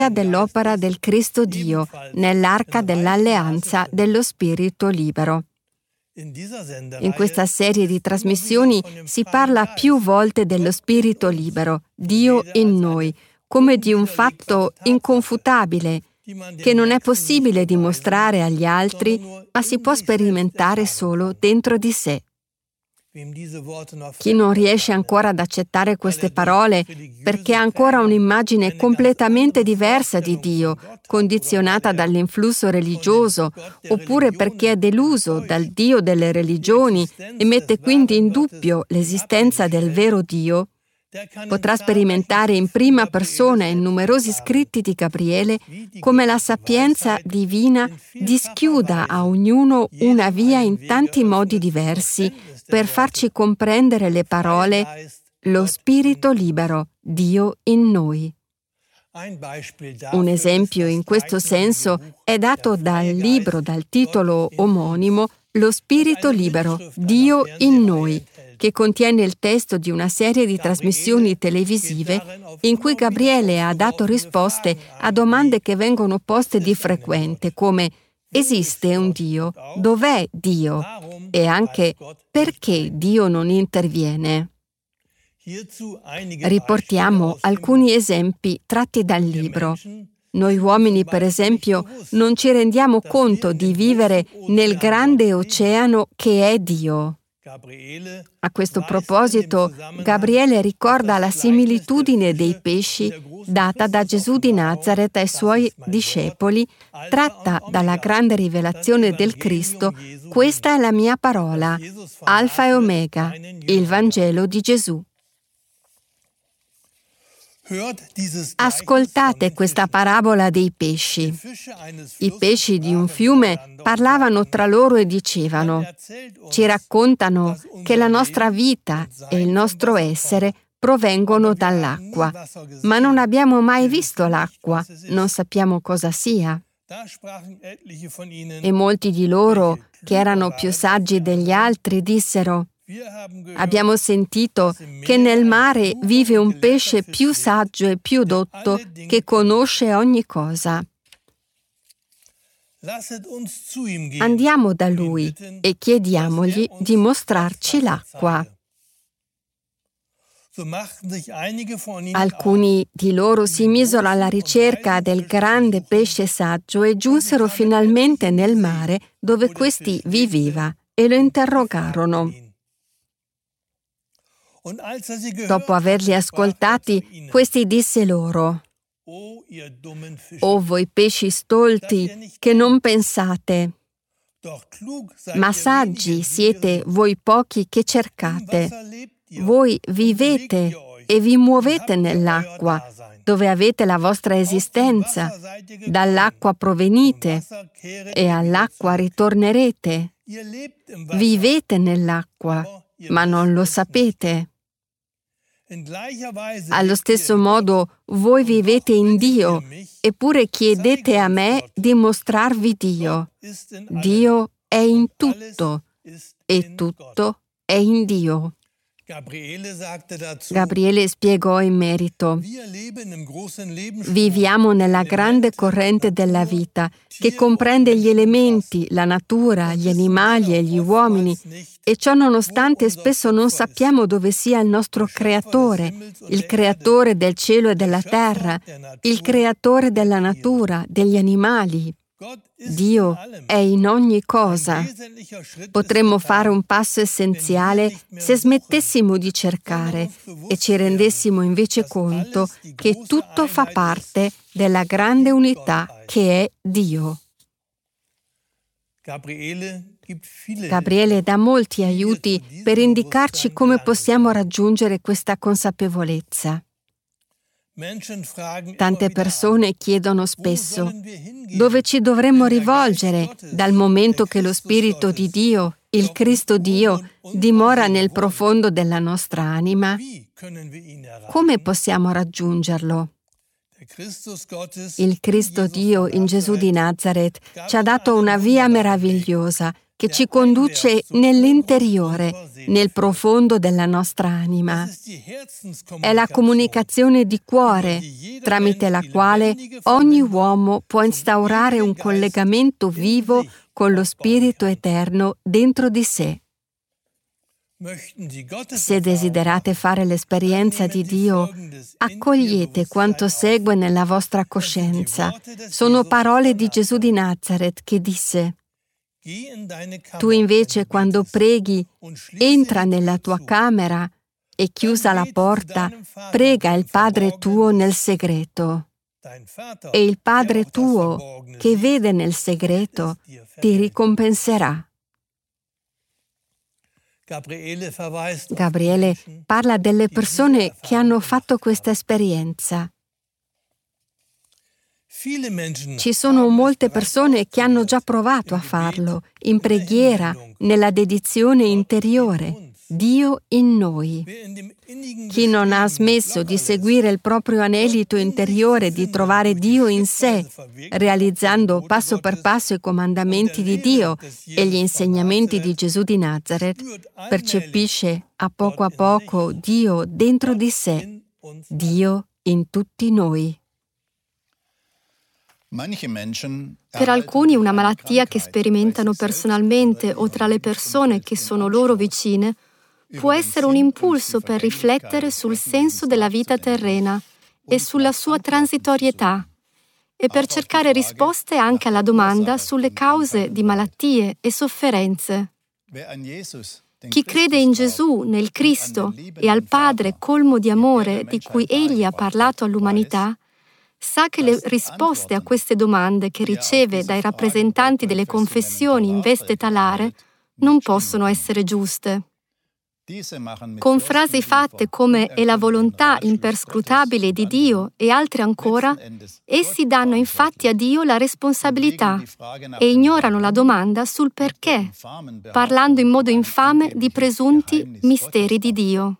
dell'opera del Cristo Dio nell'arca dell'alleanza dello Spirito libero. In questa serie di trasmissioni si parla più volte dello Spirito libero, Dio in noi, come di un fatto inconfutabile, che non è possibile dimostrare agli altri, ma si può sperimentare solo dentro di sé. Chi non riesce ancora ad accettare queste parole perché ha ancora un'immagine completamente diversa di Dio, condizionata dall'influsso religioso, oppure perché è deluso dal Dio delle religioni e mette quindi in dubbio l'esistenza del vero Dio, potrà sperimentare in prima persona in numerosi scritti di Gabriele come la sapienza divina dischiuda a ognuno una via in tanti modi diversi per farci comprendere le parole «Lo Spirito libero, Dio in noi». Un esempio in questo senso è dato dal libro dal titolo omonimo «Lo Spirito libero, Dio in noi», che contiene il testo di una serie di trasmissioni televisive in cui Gabriele ha dato risposte a domande che vengono poste di frequente, come «Esiste un Dio? Dov'è Dio?» e anche «Perché Dio non interviene?» Riportiamo alcuni esempi tratti dal libro. Noi uomini, per esempio, non ci rendiamo conto di vivere nel grande oceano che è Dio. A questo proposito, Gabriele ricorda la similitudine dei pesci data da Gesù di Nazaret ai suoi discepoli, tratta dalla grande rivelazione del Cristo: «Questa è la mia parola, Alfa e Omega, il Vangelo di Gesù». Ascoltate questa parabola dei pesci. I pesci di un fiume parlavano tra loro e dicevano: «Ci raccontano che la nostra vita e il nostro essere provengono dall'acqua, ma non abbiamo mai visto l'acqua, non sappiamo cosa sia». E molti di loro, che erano più saggi degli altri, dissero: «Abbiamo sentito che nel mare vive un pesce più saggio e più dotto che conosce ogni cosa. Andiamo da lui e chiediamogli di mostrarci l'acqua». Alcuni di loro si misero alla ricerca del grande pesce saggio e giunsero finalmente nel mare dove questi viveva e lo interrogarono. Dopo averli ascoltati, questi disse loro: «O voi pesci stolti che non pensate, ma saggi siete voi pochi che cercate. Voi vivete e vi muovete nell'acqua, dove avete la vostra esistenza. Dall'acqua provenite e all'acqua ritornerete. Vivete nell'acqua, ma non lo sapete. Allo stesso modo voi vivete in Dio, eppure chiedete a me di mostrarvi Dio. Dio è in tutto e tutto è in Dio». Gabriele spiegò in merito: «Viviamo nella grande corrente della vita, che comprende gli elementi, la natura, gli animali e gli uomini, e ciò nonostante spesso non sappiamo dove sia il nostro Creatore, il Creatore del cielo e della terra, il Creatore della natura, degli animali. Dio è in ogni cosa. Potremmo fare un passo essenziale se smettessimo di cercare e ci rendessimo invece conto che tutto fa parte della grande unità che è Dio». Gabriele dà molti aiuti per indicarci come possiamo raggiungere questa consapevolezza. Tante persone chiedono spesso: dove ci dovremmo rivolgere dal momento che lo Spirito di Dio, il Cristo Dio, dimora nel profondo della nostra anima? Come possiamo raggiungerlo? Il Cristo Dio in Gesù di Nazaret ci ha dato una via meravigliosa che ci conduce nell'interiore, nel profondo della nostra anima. È la comunicazione di cuore, tramite la quale ogni uomo può instaurare un collegamento vivo con lo Spirito Eterno dentro di sé. Se desiderate fare l'esperienza di Dio, accogliete quanto segue nella vostra coscienza. Sono parole di Gesù di Nazaret che disse: tu invece quando preghi, entra nella tua camera e chiusa la porta, prega il Padre tuo nel segreto. E il Padre tuo, che vede nel segreto, ti ricompenserà. Gabriele parla delle persone che hanno fatto questa esperienza. Ci sono molte persone che hanno già provato a farlo, in preghiera, nella dedizione interiore, Dio in noi. Chi non ha smesso di seguire il proprio anelito interiore, di trovare Dio in sé, realizzando passo per passo i comandamenti di Dio e gli insegnamenti di Gesù di Nazaret, percepisce a poco Dio dentro di sé, Dio in tutti noi. Per alcuni una malattia che sperimentano personalmente o tra le persone che sono loro vicine può essere un impulso per riflettere sul senso della vita terrena e sulla sua transitorietà e per cercare risposte anche alla domanda sulle cause di malattie e sofferenze. Chi crede in Gesù, nel Cristo e al Padre colmo di amore di cui Egli ha parlato all'umanità, sa che le risposte a queste domande che riceve dai rappresentanti delle confessioni in veste talare non possono essere giuste. Con frasi fatte come «è la volontà imperscrutabile di Dio» e altre ancora, essi danno infatti a Dio la responsabilità e ignorano la domanda sul perché, parlando in modo infame di presunti misteri di Dio.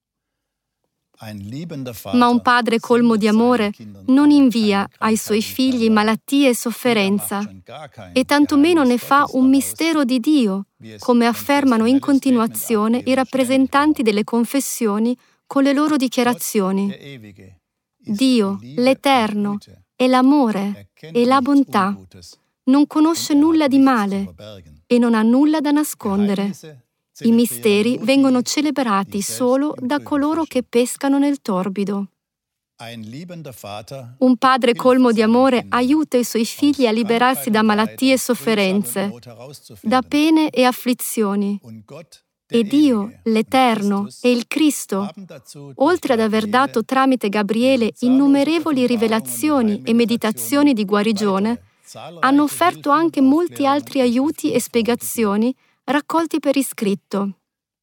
Ma un padre colmo di amore non invia ai suoi figli malattie e sofferenza, e tantomeno ne fa un mistero di Dio, come affermano in continuazione i rappresentanti delle confessioni con le loro dichiarazioni. Dio, l'Eterno, è l'amore e la bontà. Non conosce nulla di male e non ha nulla da nascondere. I misteri vengono celebrati solo da coloro che pescano nel torbido. Un padre colmo di amore aiuta i suoi figli a liberarsi da malattie e sofferenze, da pene e afflizioni. E Dio, l'Eterno e il Cristo, oltre ad aver dato tramite Gabriele innumerevoli rivelazioni e meditazioni di guarigione, hanno offerto anche molti altri aiuti e spiegazioni raccolti per iscritto.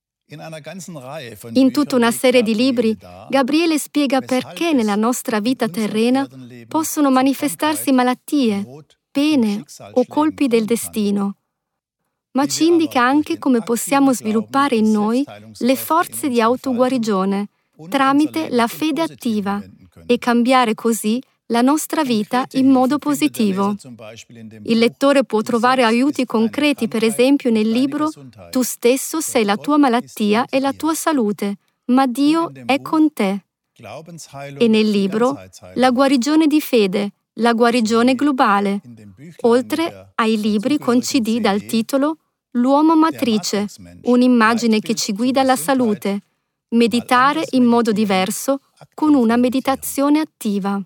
In tutta una serie di libri, Gabriele spiega perché nella nostra vita terrena possono manifestarsi malattie, pene o colpi del destino, ma ci indica anche come possiamo sviluppare in noi le forze di autoguarigione tramite la fede attiva e cambiare così la nostra vita in modo positivo. Il lettore può trovare aiuti concreti, per esempio nel libro «Tu stesso sei la tua malattia e la tua salute, ma Dio è con te». E nel libro «La guarigione di fede, la guarigione globale», oltre ai libri con CD dal titolo «L'uomo matrice, un'immagine che ci guida alla salute, meditare in modo diverso con una meditazione attiva».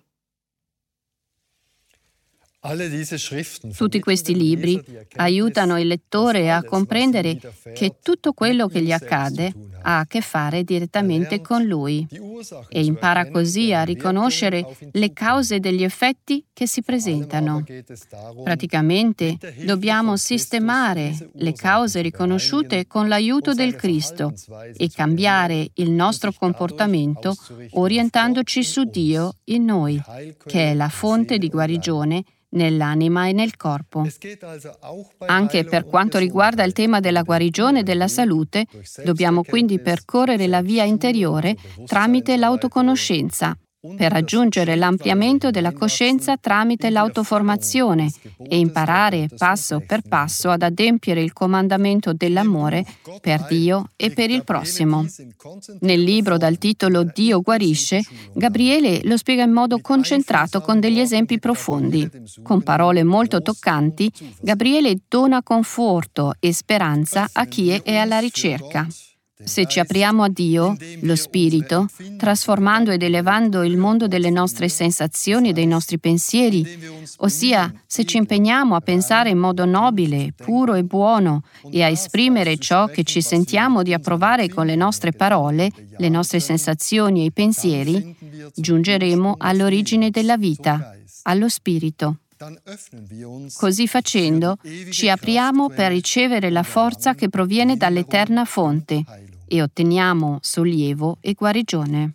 Tutti questi libri aiutano il lettore a comprendere che tutto quello che gli accade ha a che fare direttamente con lui e impara così a riconoscere le cause degli effetti che si presentano. Praticamente dobbiamo sistemare le cause riconosciute con l'aiuto del Cristo e cambiare il nostro comportamento orientandoci su Dio in noi, che è la fonte di guarigione nell'anima e nel corpo. Anche per quanto riguarda il tema della guarigione e della salute, dobbiamo quindi percorrere la via interiore tramite l'autoconoscenza per raggiungere l'ampliamento della coscienza tramite l'autoformazione e imparare passo per passo ad adempiere il comandamento dell'amore per Dio e per il prossimo. Nel libro dal titolo Dio guarisce, Gabriele lo spiega in modo concentrato con degli esempi profondi. Con parole molto toccanti, Gabriele dona conforto e speranza a chi è alla ricerca. Se ci apriamo a Dio, lo Spirito, trasformando ed elevando il mondo delle nostre sensazioni e dei nostri pensieri, ossia se ci impegniamo a pensare in modo nobile, puro e buono e a esprimere ciò che ci sentiamo di approvare con le nostre parole, le nostre sensazioni e i pensieri, giungeremo all'origine della vita, allo Spirito. Così facendo, ci apriamo per ricevere la forza che proviene dall'eterna fonte e otteniamo sollievo e guarigione.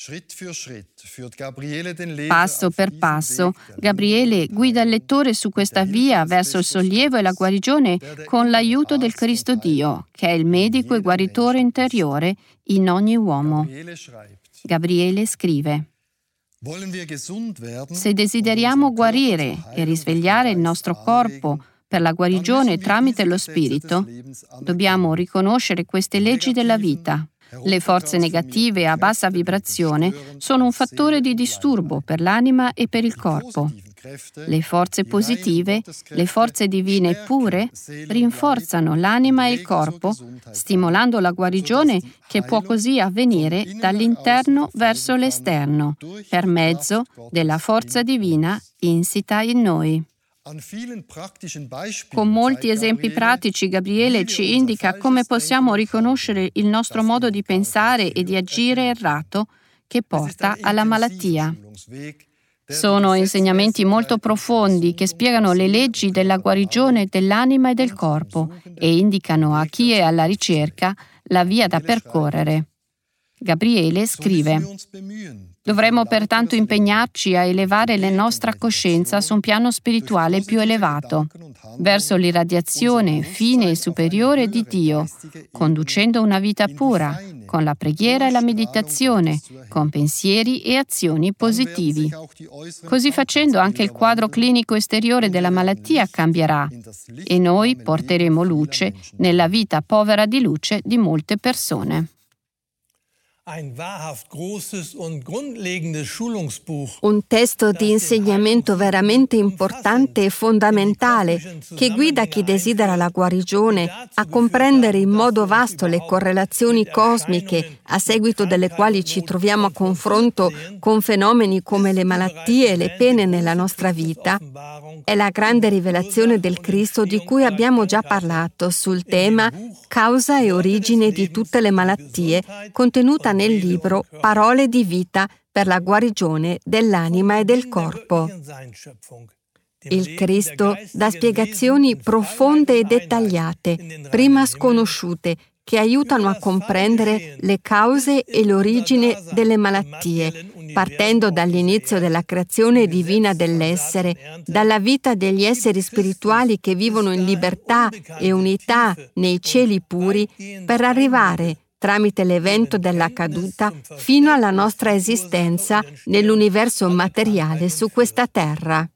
Passo per passo, Gabriele guida il lettore su questa via verso il sollievo e la guarigione con l'aiuto del Cristo Dio, che è il medico e guaritore interiore in ogni uomo. Gabriele scrive: Se desideriamo guarire e risvegliare il nostro corpo per la guarigione tramite lo Spirito, dobbiamo riconoscere queste leggi della vita. Le forze negative a bassa vibrazione sono un fattore di disturbo per l'anima e per il corpo. Le forze positive, le forze divine pure, rinforzano l'anima e il corpo, stimolando la guarigione che può così avvenire dall'interno verso l'esterno, per mezzo della forza divina insita in noi. Con molti esempi pratici, Gabriele ci indica come possiamo riconoscere il nostro modo di pensare e di agire errato che porta alla malattia. Sono insegnamenti molto profondi che spiegano le leggi della guarigione dell'anima e del corpo e indicano a chi è alla ricerca la via da percorrere. Gabriele scrive: Dovremmo pertanto impegnarci a elevare la nostra coscienza su un piano spirituale più elevato, verso l'irradiazione fine e superiore di Dio, conducendo una vita pura, con la preghiera e la meditazione, con pensieri e azioni positivi. Così facendo anche il quadro clinico esteriore della malattia cambierà e noi porteremo luce nella vita povera di luce di molte persone. Un testo di insegnamento veramente importante e fondamentale che guida chi desidera la guarigione a comprendere in modo vasto le correlazioni cosmiche a seguito delle quali ci troviamo a confronto con fenomeni come le malattie e le pene nella nostra vita, è la grande rivelazione del Cristo di cui abbiamo già parlato sul tema Causa e origine di tutte le malattie, contenuta nel libro Parole di vita per la guarigione dell'anima e del corpo. Il Cristo dà spiegazioni profonde e dettagliate, prima sconosciute, che aiutano a comprendere le cause e l'origine delle malattie, partendo dall'inizio della creazione divina dell'essere, dalla vita degli esseri spirituali che vivono in libertà e unità nei cieli puri, per arrivare, tramite l'evento della caduta, fino alla nostra esistenza nell'universo materiale su questa terra.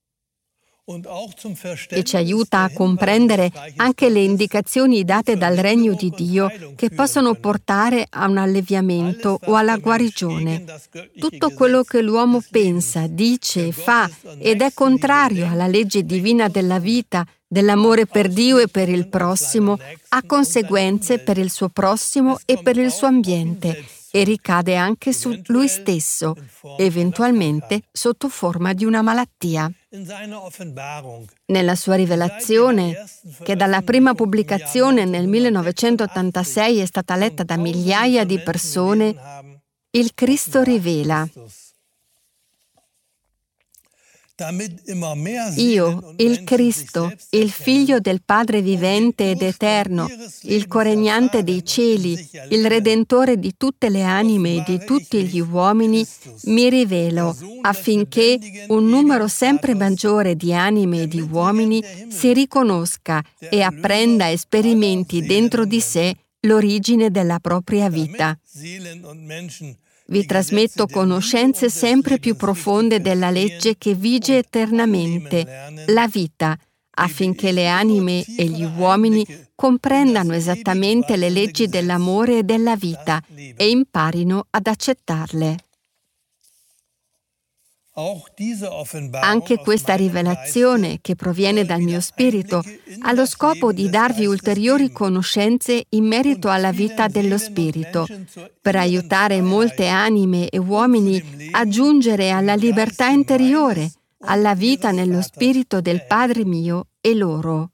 E ci aiuta a comprendere anche le indicazioni date dal regno di Dio che possono portare a un alleviamento o alla guarigione. Tutto quello che l'uomo pensa, dice e fa ed è contrario alla legge divina della vita, dell'amore per Dio e per il prossimo, ha conseguenze per il suo prossimo e per il suo ambiente e ricade anche su lui stesso, eventualmente sotto forma di una malattia. Nella sua rivelazione, che dalla prima pubblicazione nel 1986 è stata letta da migliaia di persone, il Cristo rivela: Io, il Cristo, il Figlio del Padre vivente ed eterno, il coregnante dei cieli, il Redentore di tutte le anime e di tutti gli uomini, mi rivelo affinché un numero sempre maggiore di anime e di uomini si riconosca e apprenda e sperimenti dentro di sé l'origine della propria vita. Vi trasmetto conoscenze sempre più profonde della legge che vige eternamente, la vita, affinché le anime e gli uomini comprendano esattamente le leggi dell'amore e della vita e imparino ad accettarle. Anche questa rivelazione, che proviene dal mio spirito, ha lo scopo di darvi ulteriori conoscenze in merito alla vita dello spirito, per aiutare molte anime e uomini a giungere alla libertà interiore, alla vita nello spirito del Padre mio e loro.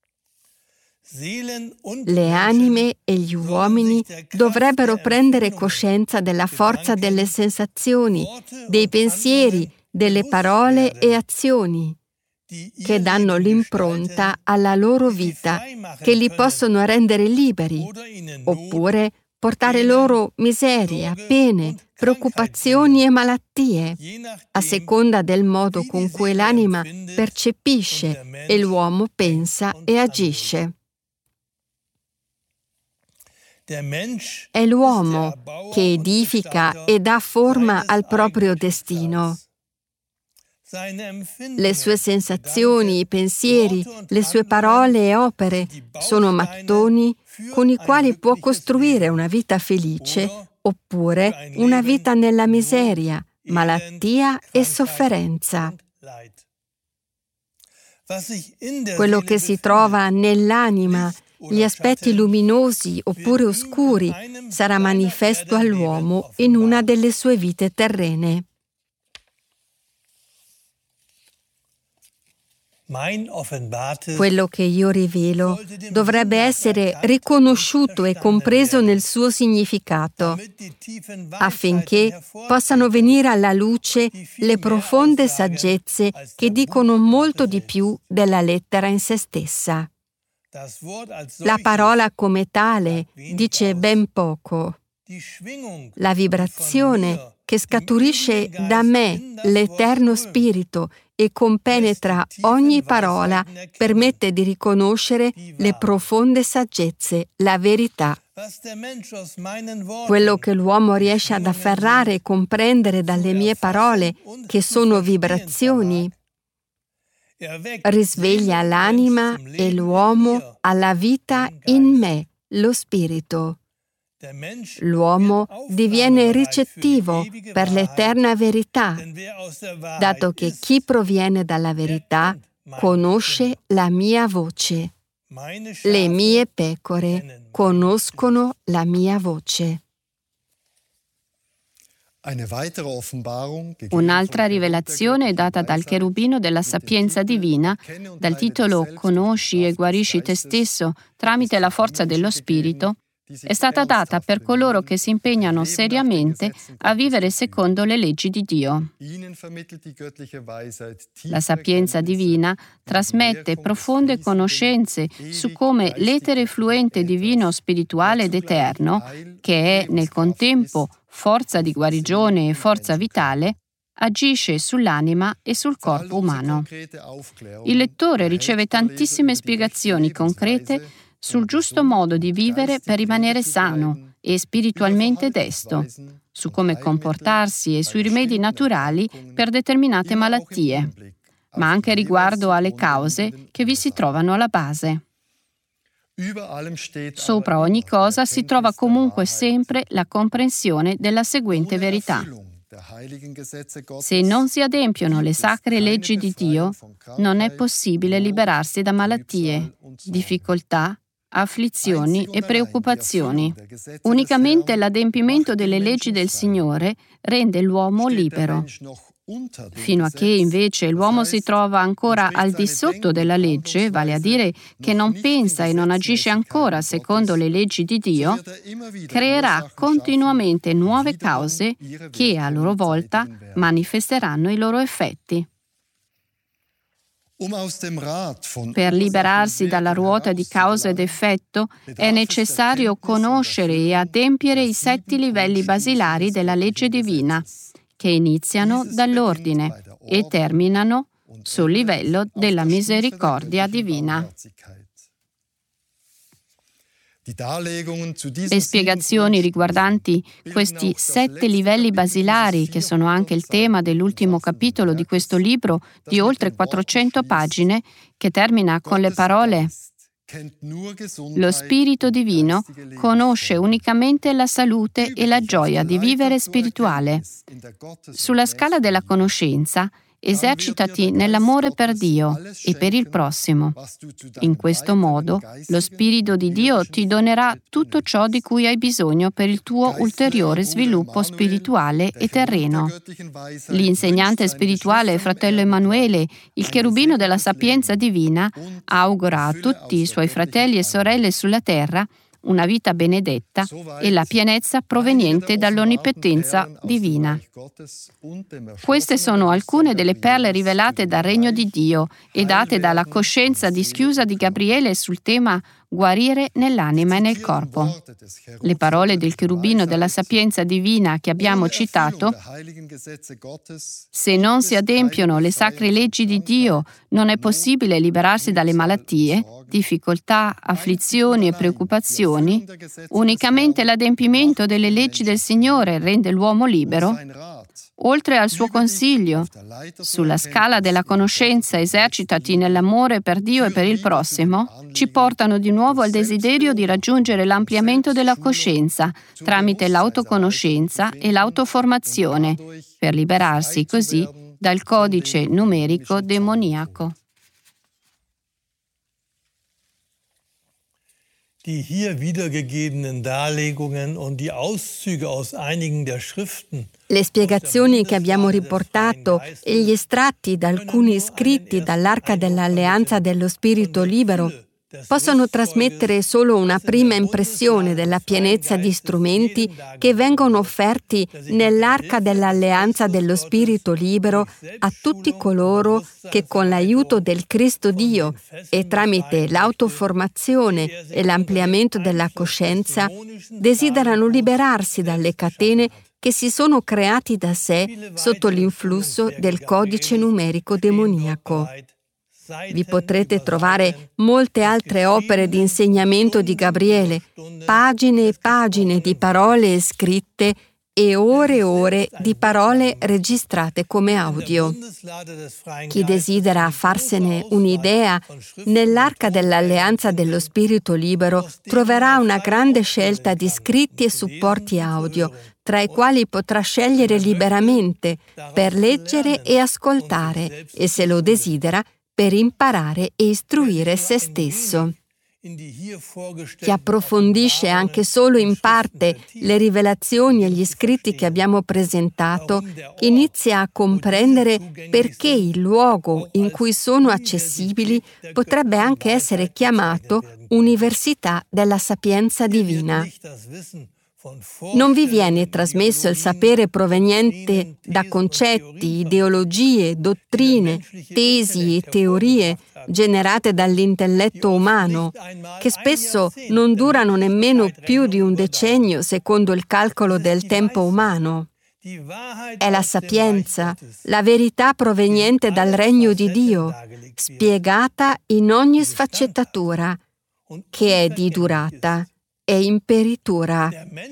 Le anime e gli uomini dovrebbero prendere coscienza della forza delle sensazioni, dei pensieri, delle parole e azioni, che danno l'impronta alla loro vita, che li possono rendere liberi, oppure portare loro miseria, pene, preoccupazioni e malattie, a seconda del modo con cui l'anima percepisce e l'uomo pensa e agisce. È l'uomo che edifica e dà forma al proprio destino. Le sue sensazioni, i pensieri, le sue parole e opere sono mattoni con i quali può costruire una vita felice oppure una vita nella miseria, malattia e sofferenza. Quello che si trova nell'anima, gli aspetti luminosi oppure oscuri, sarà manifesto all'uomo in una delle sue vite terrene. Quello che io rivelo dovrebbe essere riconosciuto e compreso nel suo significato, affinché possano venire alla luce le profonde saggezze che dicono molto di più della lettera in se stessa. La parola come tale dice ben poco. La vibrazione che scaturisce da me, l'Eterno Spirito, e compenetra ogni parola, permette di riconoscere le profonde saggezze, la verità. Quello che l'uomo riesce ad afferrare e comprendere dalle mie parole, che sono vibrazioni, risveglia l'anima e l'uomo alla vita in me, lo spirito. L'uomo diviene ricettivo per l'eterna verità, dato che chi proviene dalla verità conosce la mia voce. Le mie pecore conoscono la mia voce. Un'altra rivelazione è data dal cherubino della sapienza divina, dal titolo «Conosci e guarisci te stesso tramite la forza dello Spirito», è stata data per coloro che si impegnano seriamente a vivere secondo le leggi di Dio. La sapienza divina trasmette profonde conoscenze su come l'etere fluente divino spirituale ed eterno, che è nel contempo forza di guarigione e forza vitale, agisce sull'anima e sul corpo umano. Il lettore riceve tantissime spiegazioni concrete sul giusto modo di vivere per rimanere sano e spiritualmente desto, su come comportarsi e sui rimedi naturali per determinate malattie, ma anche riguardo alle cause che vi si trovano alla base. Sopra ogni cosa si trova comunque sempre la comprensione della seguente verità. Se non si adempiono le sacre leggi di Dio, non è possibile liberarsi da malattie, difficoltà, afflizioni e preoccupazioni. Unicamente l'adempimento delle leggi del Signore rende l'uomo libero. Fino a che invece l'uomo si trova ancora al di sotto della legge, vale a dire che non pensa e non agisce ancora secondo le leggi di Dio, creerà continuamente nuove cause che a loro volta manifesteranno i loro effetti. Per liberarsi dalla ruota di causa ed effetto è necessario conoscere e adempiere i 7 livelli basilari della legge divina, che iniziano dall'ordine e terminano sul livello della misericordia divina. Le spiegazioni riguardanti questi 7 livelli basilari, che sono anche il tema dell'ultimo capitolo di questo libro di oltre 400 pagine, che termina con le parole: lo Spirito Divino conosce unicamente la salute e la gioia di vivere spirituale. Sulla scala della conoscenza, esercitati nell'amore per Dio e per il prossimo. In questo modo, lo Spirito di Dio ti donerà tutto ciò di cui hai bisogno per il tuo ulteriore sviluppo spirituale e terreno. L'insegnante spirituale, fratello Emanuele, il cherubino della sapienza divina, augura a tutti i suoi fratelli e sorelle sulla terra una vita benedetta e la pienezza proveniente dall'onnipotenza divina. Queste sono alcune delle perle rivelate dal Regno di Dio e date dalla coscienza dischiusa di Gabriele sul tema guarire nell'anima e nel corpo. Le parole del cherubino della sapienza divina che abbiamo citato: se non si adempiono le sacre leggi di Dio, non è possibile liberarsi dalle malattie, difficoltà, afflizioni e preoccupazioni. Unicamente l'adempimento delle leggi del Signore rende l'uomo libero. Oltre al suo consiglio, sulla scala della conoscenza esercitati nell'amore per Dio e per il prossimo, ci portano di nuovo al desiderio di raggiungere l'ampliamento della coscienza tramite l'autoconoscenza e l'autoformazione, per liberarsi così dal codice numerico demoniaco. Die hier wiedergegebenen Darlegungen und die Auszüge aus einigen der Schriften. Le spiegazioni che abbiamo riportato e gli estratti da alcuni scritti dall'Arca dell'Alleanza dello Spirito Libero possono trasmettere solo una prima impressione della pienezza di strumenti che vengono offerti nell'Arca dell'Alleanza dello Spirito Libero a tutti coloro che con l'aiuto del Cristo Dio e tramite l'autoformazione e l'ampliamento della coscienza desiderano liberarsi dalle catene che si sono creati da sé sotto l'influsso del codice numerico demoniaco. Vi potrete trovare molte altre opere di insegnamento di Gabriele, pagine e pagine di parole scritte e ore di parole registrate come audio. Chi desidera farsene un'idea, nell'Arca dell'Alleanza dello Spirito Libero troverà una grande scelta di scritti e supporti audio, tra i quali potrà scegliere liberamente per leggere e ascoltare e, se lo desidera, per imparare e istruire se stesso. Chi approfondisce anche solo in parte le rivelazioni e gli scritti che abbiamo presentato, inizia a comprendere perché il luogo in cui sono accessibili potrebbe anche essere chiamato Università della Sapienza Divina. Non vi viene trasmesso il sapere proveniente da concetti, ideologie, dottrine, tesi e teorie generate dall'intelletto umano, che spesso non durano nemmeno più di un decennio secondo il calcolo del tempo umano. È la sapienza, la verità proveniente dal regno di Dio, spiegata in ogni sfaccettatura, che è di durata e imperitura.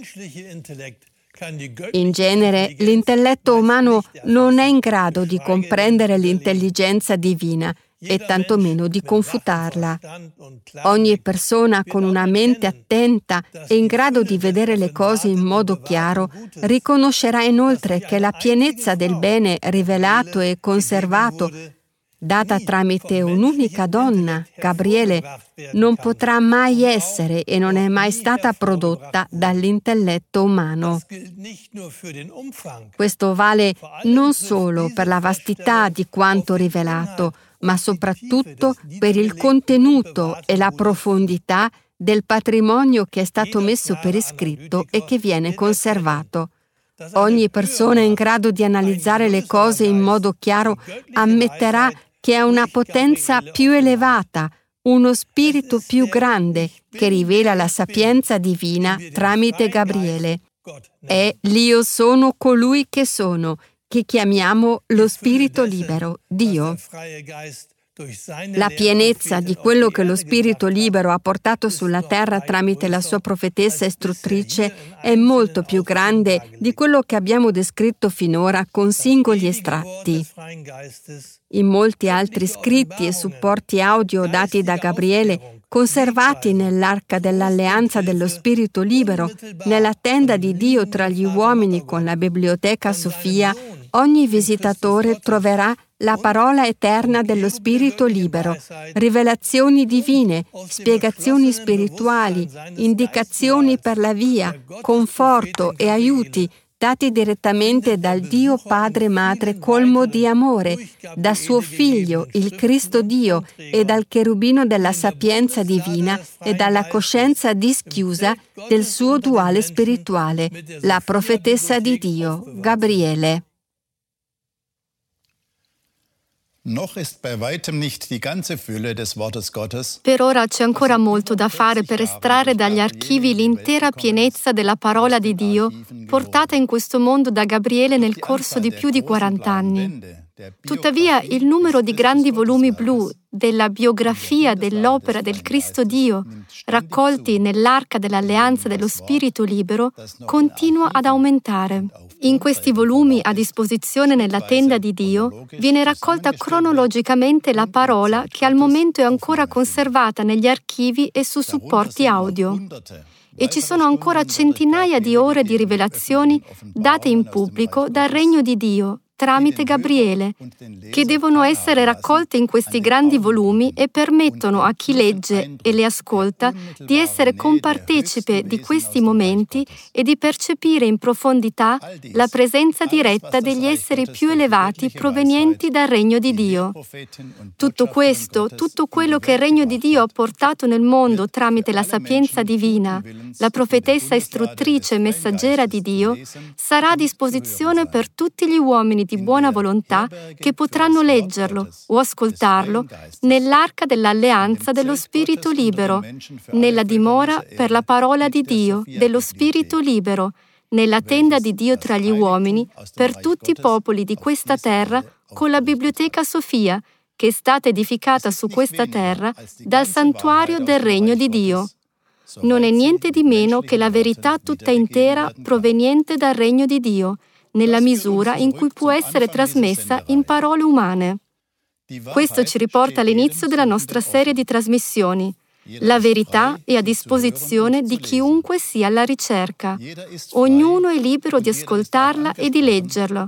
In genere, l'intelletto umano non è in grado di comprendere l'intelligenza divina e tantomeno di confutarla. Ogni persona con una mente attenta e in grado di vedere le cose in modo chiaro riconoscerà inoltre che la pienezza del bene rivelato e conservato, data tramite un'unica donna, Gabriele, non potrà mai essere e non è mai stata prodotta dall'intelletto umano. Questo vale non solo per la vastità di quanto rivelato, ma soprattutto per il contenuto e la profondità del patrimonio che è stato messo per iscritto e che viene conservato. Ogni persona in grado di analizzare le cose in modo chiaro ammetterà che ha una potenza più elevata, uno spirito più grande che rivela la sapienza divina tramite Gabriele. È l'Io sono colui che sono, che chiamiamo lo Spirito libero, Dio. La pienezza di quello che lo Spirito libero ha portato sulla terra tramite la sua profetessa istruttrice è molto più grande di quello che abbiamo descritto finora con singoli estratti. In molti altri scritti e supporti audio dati da Gabriele, conservati nell'arca dell'alleanza dello Spirito libero, nella tenda di Dio tra gli uomini con la biblioteca Sofia, ogni visitatore troverà la parola eterna dello Spirito libero, rivelazioni divine, spiegazioni spirituali, indicazioni per la via, conforto e aiuti dati direttamente dal Dio Padre Madre colmo di amore, da suo Figlio, il Cristo Dio, e dal cherubino della sapienza divina e dalla coscienza dischiusa del suo duale spirituale, la profetessa di Dio, Gabriele. Per ora c'è ancora molto da fare per estrarre dagli archivi l'intera pienezza della parola di Dio portata in questo mondo da Gabriele nel corso di più di 40 anni. Tuttavia, il numero di grandi volumi blu della biografia dell'opera del Cristo Dio, raccolti nell'Arca dell'Alleanza dello Spirito Libero, continua ad aumentare. In questi volumi a disposizione nella tenda di Dio viene raccolta cronologicamente la parola che al momento è ancora conservata negli archivi e su supporti audio. E ci sono ancora centinaia di ore di rivelazioni date in pubblico dal Regno di Dio tramite Gabriele, che devono essere raccolte in questi grandi volumi e permettono a chi legge e le ascolta di essere compartecipe di questi momenti e di percepire in profondità la presenza diretta degli esseri più elevati provenienti dal Regno di Dio. Tutto questo, tutto quello che il Regno di Dio ha portato nel mondo tramite la sapienza divina, la profetessa istruttrice e messaggera di Dio, sarà a disposizione per tutti gli uomini di buona volontà che potranno leggerlo o ascoltarlo nell'Arca dell'Alleanza dello Spirito libero, nella dimora per la parola di Dio, dello Spirito libero, nella tenda di Dio tra gli uomini, per tutti i popoli di questa terra, con la biblioteca Sofia, che è stata edificata su questa terra dal santuario del Regno di Dio. Non è niente di meno che la verità tutta intera proveniente dal Regno di Dio, nella misura in cui può essere trasmessa in parole umane. Questo ci riporta all'inizio della nostra serie di trasmissioni. La verità è a disposizione di chiunque sia alla ricerca. Ognuno è libero di ascoltarla e di leggerla.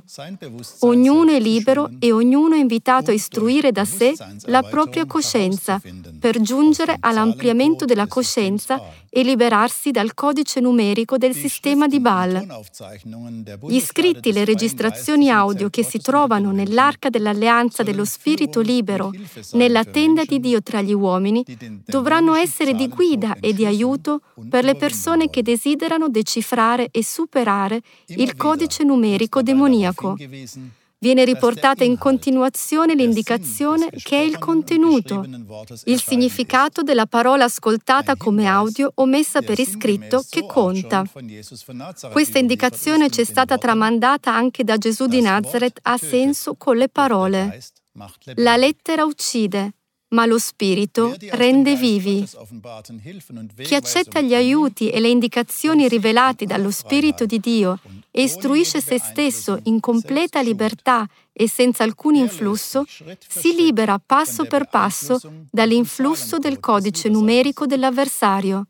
Ognuno è libero e ognuno è invitato a istruire da sé la propria coscienza per giungere all'ampliamento della coscienza e liberarsi dal codice numerico del sistema di Baal. Gli scritti e le registrazioni audio che si trovano nell'Arca dell'Alleanza dello Spirito libero, nella tenda di Dio tra gli uomini, dovranno essere di guida e di aiuto per le persone che desiderano decifrare e superare il codice numerico demoniaco. Viene riportata in continuazione l'indicazione che è il contenuto, il significato della parola ascoltata come audio o messa per iscritto che conta. Questa indicazione ci è stata tramandata anche da Gesù di Nazareth a senso con le parole: la lettera uccide, ma lo Spirito rende vivi. Chi accetta gli aiuti e le indicazioni rivelati dallo Spirito di Dio e istruisce se stesso in completa libertà e senza alcun influsso, si libera passo per passo dall'influsso del codice numerico dell'avversario.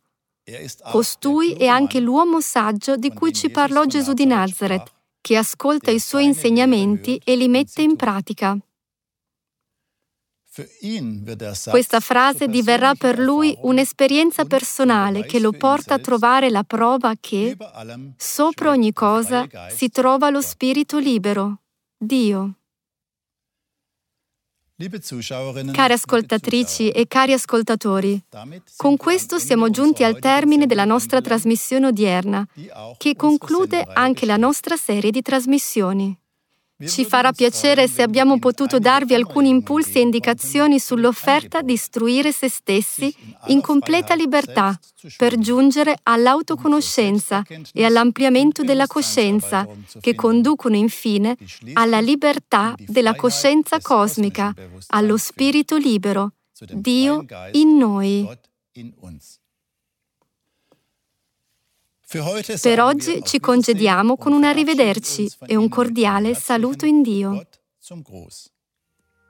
Costui è anche l'uomo saggio di cui ci parlò Gesù di Nazareth, che ascolta i suoi insegnamenti e li mette in pratica. Questa frase diverrà per lui un'esperienza personale che lo porta a trovare la prova che, sopra ogni cosa, si trova lo Spirito libero, Dio. Care ascoltatrici e cari ascoltatori, con questo siamo giunti al termine della nostra trasmissione odierna, che conclude anche la nostra serie di trasmissioni. Ci farà piacere se abbiamo potuto darvi alcuni impulsi e indicazioni sull'offerta di istruire se stessi in completa libertà per giungere all'autoconoscenza e all'ampliamento della coscienza, che conducono infine alla libertà della coscienza cosmica, allo spirito libero, Dio in noi. Per oggi ci congediamo con un arrivederci e un cordiale saluto in Dio.